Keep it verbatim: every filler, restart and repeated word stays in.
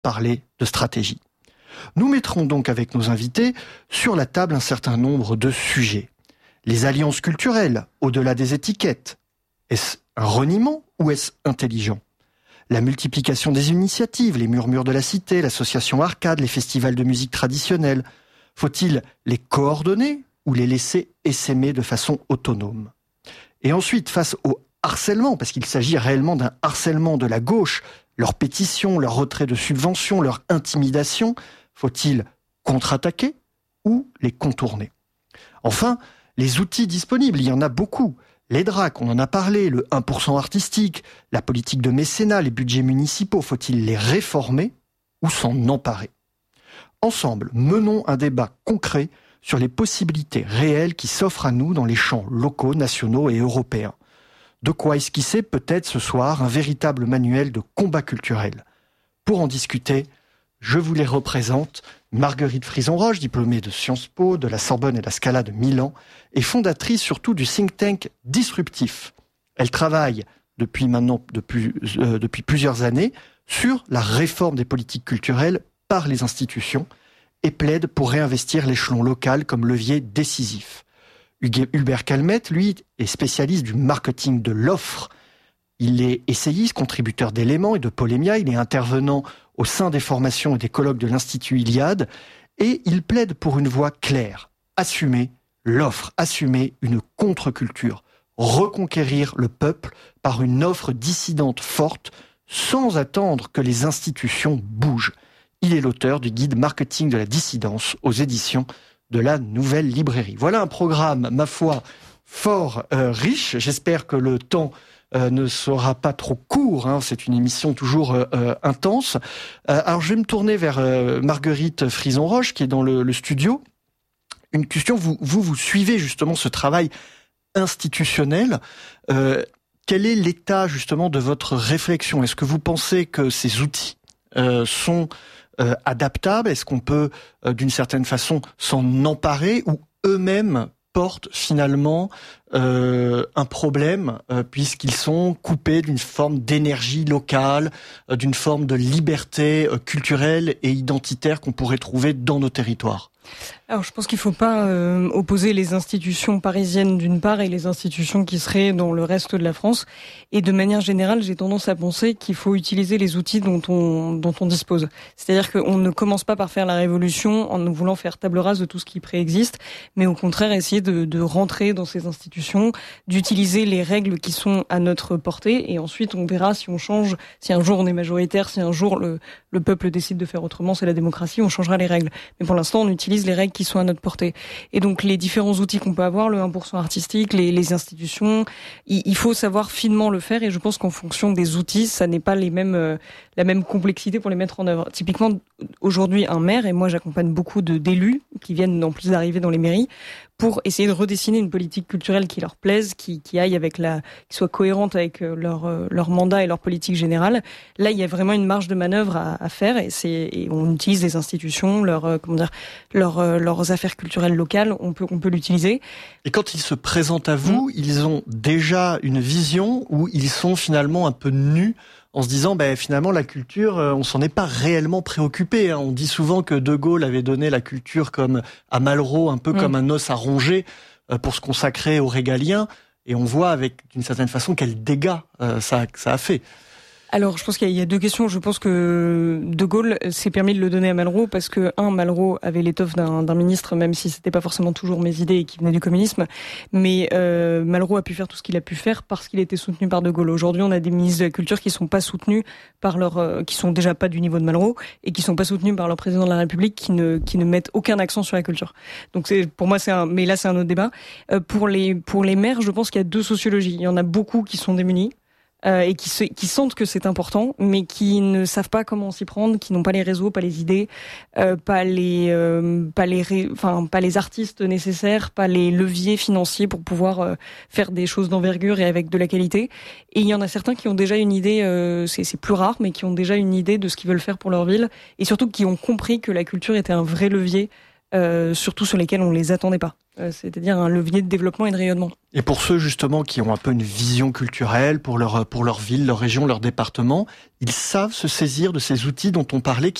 parler de stratégie. Nous mettrons donc avec nos invités sur la table un certain nombre de sujets. Les alliances culturelles, au-delà des étiquettes. Est-ce un reniement ou est-ce intelligent ? La multiplication des initiatives, les murmures de la cité, l'association Arcade, les festivals de musique traditionnelle. Faut-il les coordonner ou les laisser essaimer de façon autonome ? Et ensuite, face au harcèlement, parce qu'il s'agit réellement d'un harcèlement de la gauche, leurs pétitions, leur retrait de subventions, leur intimidation, faut-il contre-attaquer ou les contourner ? Enfin, les outils disponibles, il y en a beaucoup. Les D R A C, on en a parlé, le un pour cent artistique, la politique de mécénat, les budgets municipaux, faut-il les réformer ou s'en emparer ? Ensemble, menons un débat concret sur les possibilités réelles qui s'offrent à nous dans les champs locaux, nationaux et européens. De quoi esquisser peut-être ce soir un véritable manuel de combat culturel. Pour en discuter, je vous les représente, Marguerite Frison-Roche, diplômée de Sciences Po, de la Sorbonne et de la Scala de Milan, et fondatrice surtout du think tank Disruptif. Elle travaille depuis maintenant depuis, euh, depuis plusieurs années sur la réforme des politiques culturelles par les institutions et plaide pour réinvestir l'échelon local comme levier décisif. Hubert Calmette, lui, est spécialiste du marketing de l'offre. Il est essayiste, contributeur d'éléments et de Polémia. Il est intervenant au sein des formations et des colloques de l'Institut Iliade. Et il plaide pour une voie claire. Assumer l'offre, assumer une contre-culture. Reconquérir le peuple par une offre dissidente forte sans attendre que les institutions bougent. Il est l'auteur du guide marketing de la dissidence aux éditions de la Nouvelle Librairie. Voilà un programme, ma foi, fort euh, riche. J'espère que le temps euh, ne sera pas trop court. Hein. C'est une émission toujours euh, intense. Euh, alors, je vais me tourner vers euh, Marguerite Frison-Roche, qui est dans le, le studio. Une question, vous, vous, vous suivez justement ce travail institutionnel. Euh, quel est l'état justement de votre réflexion ? Est-ce que vous pensez que ces outils euh, sont Euh, adaptables ? Est-ce qu'on peut, euh, d'une certaine façon, s'en emparer ou eux-mêmes portent finalement euh, un problème euh, puisqu'ils sont coupés d'une forme d'énergie locale, euh, d'une forme de liberté euh, culturelle et identitaire qu'on pourrait trouver dans nos territoires ? Alors je pense qu'il ne faut pas euh, opposer les institutions parisiennes d'une part et les institutions qui seraient dans le reste de la France. Et de manière générale, j'ai tendance à penser qu'il faut utiliser les outils dont on, dont on dispose. C'est-à-dire qu'on ne commence pas par faire la révolution en voulant faire table rase de tout ce qui préexiste, mais au contraire essayer de, de rentrer dans ces institutions, d'utiliser les règles qui sont à notre portée, et ensuite on verra si on change, si un jour on est majoritaire, si un jour le, le peuple décide de faire autrement, c'est la démocratie, on changera les règles. Mais pour l'instant, on utilise les règles qui sont à notre portée. Et donc les différents outils qu'on peut avoir, le un pour cent artistique, les, les institutions, il, il faut savoir finement le faire, et je pense qu'en fonction des outils, ça n'est pas les mêmes, euh, la même complexité pour les mettre en œuvre. Typiquement, aujourd'hui, un maire, et moi j'accompagne beaucoup de, d'élus qui viennent en plus d'arriver dans les mairies, pour essayer de redessiner une politique culturelle qui leur plaise, qui, qui aille avec la, qui soit cohérente avec leur, leur mandat et leur politique générale. Là, il y a vraiment une marge de manœuvre à, à faire, et c'est, et on utilise les institutions, leur, comment dire, leur, leurs affaires culturelles locales, on peut, on peut l'utiliser. Et quand ils se présentent à vous, mmh. ils ont déjà une vision où ils sont finalement un peu nus, en se disant, ben, finalement, la culture, on s'en est pas réellement préoccupé. Hein. On dit souvent que De Gaulle avait donné la culture comme à Malraux, un peu mmh. comme un os à ronger, pour se consacrer aux régaliens. Et on voit avec, d'une certaine façon, quel dégât euh, ça, ça a fait. Alors, je pense qu'il y a deux questions. Je pense que De Gaulle s'est permis de le donner à Malraux parce que, un, Malraux avait l'étoffe d'un, d'un ministre, même si c'était pas forcément toujours mes idées et qui venait du communisme. Mais euh, Malraux a pu faire tout ce qu'il a pu faire parce qu'il était soutenu par De Gaulle. Aujourd'hui, on a des ministres de la Culture qui sont pas soutenus par leur, euh, qui sont déjà pas du niveau de Malraux et qui sont pas soutenus par leur président de la République, qui ne, qui ne mettent aucun accent sur la culture. Donc, c'est, pour moi, c'est un, mais là, c'est un autre débat. Euh, pour les, pour les maires, je pense qu'il y a deux sociologies. Il y en a beaucoup qui sont démunis. Euh, et qui, se, qui sentent que c'est important, mais qui ne savent pas comment s'y prendre, qui n'ont pas les réseaux, pas les idées, euh, pas les, euh, pas les, ré, enfin pas les artistes nécessaires, pas les leviers financiers pour pouvoir euh, faire des choses d'envergure et avec de la qualité. Et il y en a certains qui ont déjà une idée, euh, c'est, c'est plus rare, mais qui ont déjà une idée de ce qu'ils veulent faire pour leur ville, et surtout qui ont compris que la culture était un vrai levier, euh, surtout sur lesquels on les attendait pas. euh, c'est-à-dire un levier de développement et de rayonnement. Et pour ceux justement qui ont un peu une vision culturelle pour leur, pour leur ville, leur région, leur département, ils savent se saisir de ces outils dont on parlait,